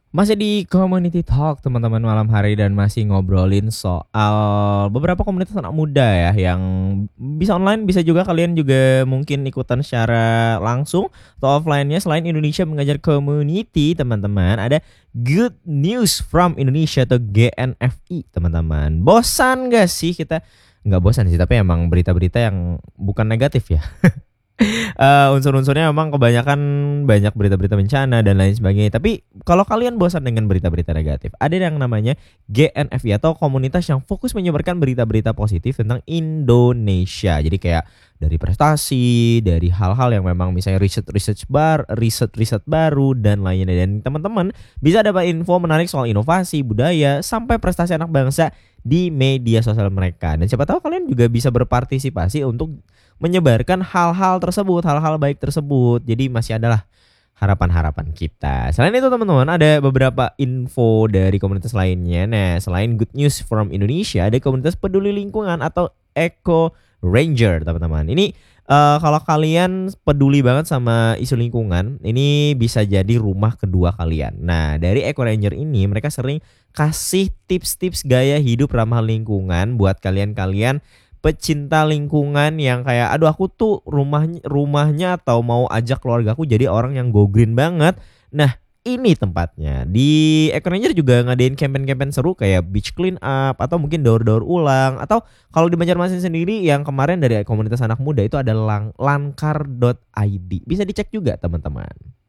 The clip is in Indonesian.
Masih di Community Talk teman-teman malam hari dan masih ngobrolin soal beberapa komunitas anak muda ya yang bisa online, bisa juga kalian juga mungkin ikutan secara langsung atau offline-nya. Selain Indonesia mengajar community teman-teman, ada Good News from Indonesia atau GNFI teman-teman. Bosan gak sih kita? Nggak bosan sih, tapi emang berita-berita yang bukan negatif ya. Unsur-unsurnya memang kebanyakan banyak berita-berita bencana dan lain sebagainya. Tapi kalau kalian bosan dengan berita-berita negatif, ada yang namanya GNFI atau komunitas yang fokus menyebarkan berita-berita positif tentang Indonesia. Jadi kayak dari prestasi, dari hal-hal yang memang misalnya riset-riset baru dan lainnya. Dan teman-teman bisa dapat info menarik soal inovasi, budaya, sampai prestasi anak bangsa di media sosial mereka. Dan siapa tahu kalian juga bisa berpartisipasi untuk menyebarkan hal-hal tersebut, hal-hal baik tersebut. Jadi masih adalah harapan-harapan kita. Selain itu teman-teman, ada beberapa info dari komunitas lainnya. Nah, selain Good News from Indonesia, ada komunitas peduli lingkungan atau Eco Ranger teman-teman. Ini kalau kalian peduli banget sama isu lingkungan, ini bisa jadi rumah kedua kalian. Nah, dari Eco Ranger ini mereka sering kasih tips-tips gaya hidup ramah lingkungan buat kalian-kalian pecinta lingkungan yang kayak aduh aku tuh rumahnya atau mau ajak keluargaku jadi orang yang go green banget. Nah, ini tempatnya. Di Eco Ranger juga ngadain campaign-campaign seru kayak beach clean up atau mungkin daur-daur ulang atau kalau di Banjarmasin sendiri yang kemarin dari komunitas anak muda itu ada lankar.id. Bisa dicek juga teman-teman.